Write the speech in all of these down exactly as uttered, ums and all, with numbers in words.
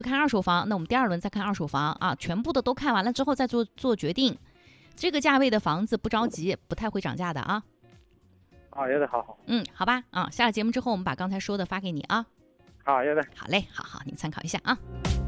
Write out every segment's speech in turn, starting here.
看二手房，那我们第二轮再看二手房啊，全部的都看完了之后再做做决定。这个价位的房子不着急，不太会涨价的啊。 好，有的，好好。 嗯，好吧，啊，下了节目之后我们把刚才说的发给你啊。 好，有的。 好嘞，好好，您参考一下啊。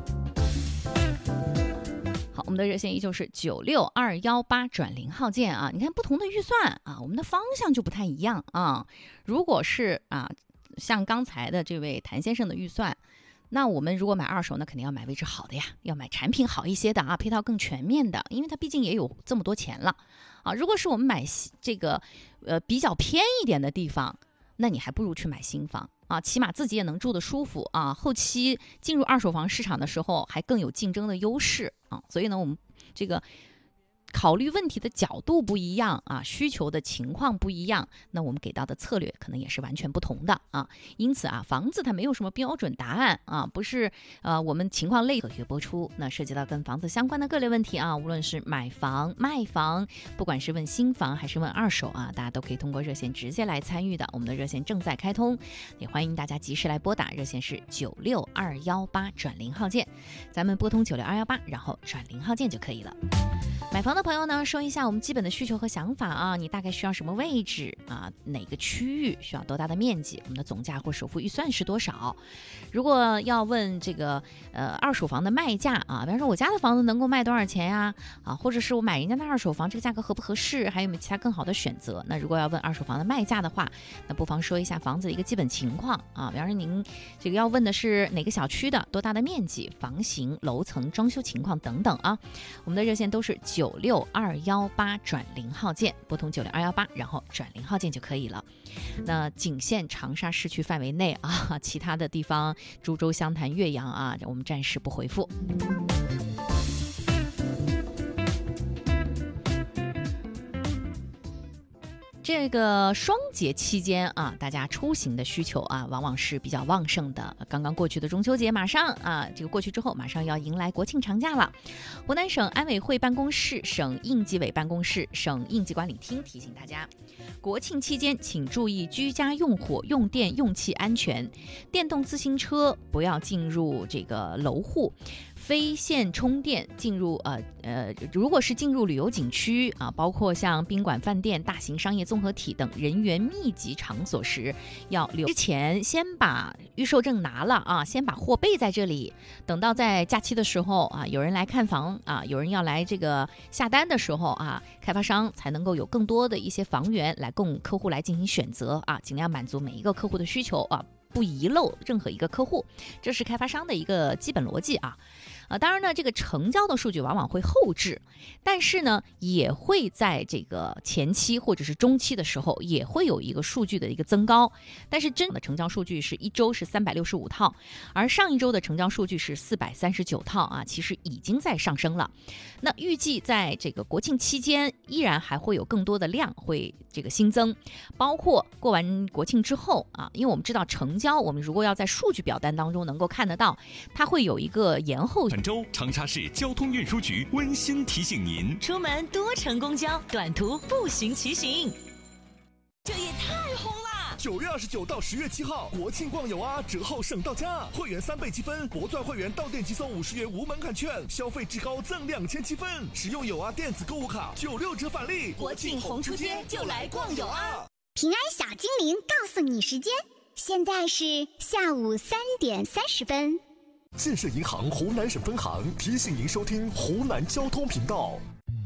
好，我们的热线依旧是九六二幺八转零号键啊。你看不同的预算啊，我们的方向就不太一样啊。如果是啊，像刚才的这位谭先生的预算，那我们如果买二手，那肯定要买位置好的呀，要买产品好一些的啊，配套更全面的，因为他毕竟也有这么多钱了啊。如果是我们买这个呃比较偏一点的地方，那你还不如去买新房啊，起码自己也能住得舒服啊。后期进入二手房市场的时候，还更有竞争的优势啊。所以呢，我们这个考虑问题的角度不一样啊，需求的情况不一样，那我们给到的策略可能也是完全不同的啊。因此啊，房子它没有什么标准答案啊，不是呃我们情况类科学播出。那涉及到跟房子相关的各类问题啊，无论是买房、卖房，不管是问新房还是问二手啊，大家都可以通过热线直接来参与的。我们的热线正在开通，也欢迎大家及时来拨打，热线是九六二幺八转零号键，咱们拨通九六二幺八，然后转零号键就可以了。买房的朋友呢，说一下我们基本的需求和想法啊，你大概需要什么位置啊？哪个区域需要多大的面积？我们的总价或首付预算是多少？如果要问这个呃二手房的卖价啊，比方说我家的房子能够卖多少钱呀？啊，或者是我买人家的二手房，这个价格合不合适？还有没有其他更好的选择？那如果要问二手房的卖价的话，那不妨说一下房子的一个基本情况啊，比方说您这个要问的是哪个小区的，多大的面积、房型、楼层、装修情况等等啊。我们的热线都是九六二幺八转零号键，拨通九六二幺八，然后转零号键就可以了。那仅限长沙市区范围内啊，其他的地方，株洲、湘潭、岳阳啊，我们暂时不回复。这个双节期间啊，大家出行的需求啊，往往是比较旺盛的。刚刚过去的中秋节，马上啊，这个过去之后，马上要迎来国庆长假了。湖南省安委会办公室、省应急委办公室、省应急管理厅提醒大家，国庆期间请注意居家用火、用电、用气安全，电动自行车不要进入这个楼户。非线充电进入呃呃，如果是进入旅游景区啊，包括像宾馆、饭店、大型商业综合体等人员密集场所时，要留之前先把预售证拿了啊，先把货备在这里，等到在假期的时候啊，有人来看房啊，有人要来这个下单的时候啊，开发商才能够有更多的一些房源来供客户来进行选择啊，尽量满足每一个客户的需求啊，不遗漏任何一个客户，这是开发商的一个基本逻辑啊。呃，当然呢，这个成交的数据往往会后置，但是呢，也会在这个前期或者是中期的时候，也会有一个数据的一个增高。但是真的成交数据是一周是三百六十五套，而上一周的成交数据是四百三十九套啊，其实已经在上升了。那预计在这个国庆期间，依然还会有更多的量会这个新增，包括过完国庆之后啊，因为我们知道成交，我们如果要在数据表单当中能够看得到，它会有一个延后。 本周长沙市交通运输局温馨提醒您： 出门多乘公交，短途步行骑行。这也太红了！ 九月二十九到十月七号，国庆逛友啊，折后省到家，会员三倍积分，铂钻会员到店即送五十元无门槛券，消费至高赠两千积分，使用友啊电子购物卡九六折返利。 国庆红出街就来逛友啊！ 平安小精灵告诉你时间，现在是下午三点三十分。 建设银行湖南省分行提醒您收听湖南交通频道。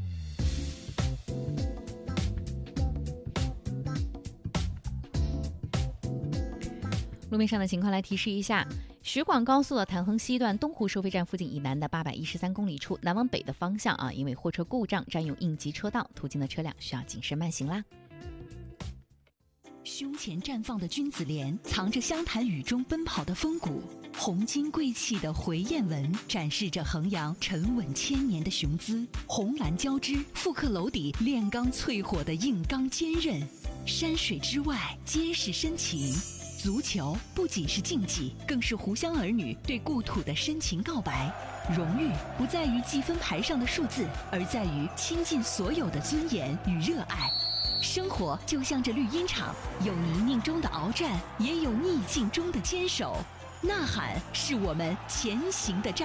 路面上的情况来提示一下，徐广高速的潭衡西段东湖收费站附近以南的八百一十三公里处南往北的方向啊，因为货车故障占用应急车道，途经的车辆需要谨慎慢行啦。 胸前绽放的君子莲，藏着湘潭雨中奔跑的风骨，红金贵气的回雁纹展示着衡阳沉稳千年的雄姿，红蓝交织，复刻楼底炼钢淬火的硬刚坚韧。山水之外皆是深情，足球不仅是竞技，更是湖湘儿女对故土的深情告白。荣誉不在于积分牌上的数字，而在于倾尽所有的尊严与热爱。生活就像这绿茵场，有泥泞中的鏖战，也有逆境中的坚守。 呐喊是我们前行的战